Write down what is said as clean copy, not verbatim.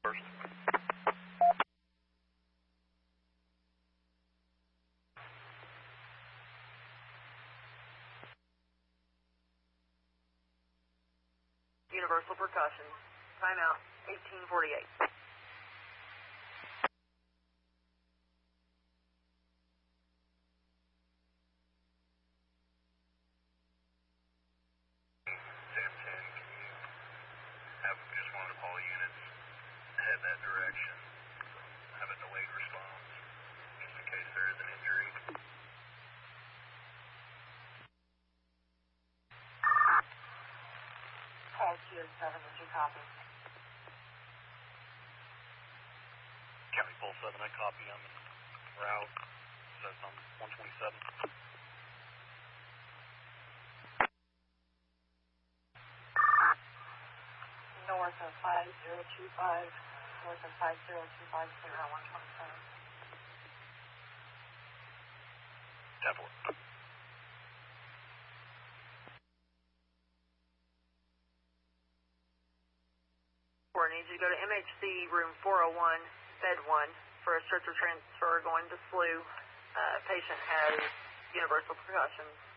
first. Universal percussion. Timeout, 1848. Sam 10, can you have just one of the Paul units head that direction? Have a delayed response, just in case there is an injury. Paul GO7, did you copy? County Pole 7, I copy. I'm en route. Says I'm 127. North of 5025, north of 5025, clear out 127. Temple. I need you to go to MHC room 401, bed 1, for a stretcher transfer going to SLU. Patient has universal percussion.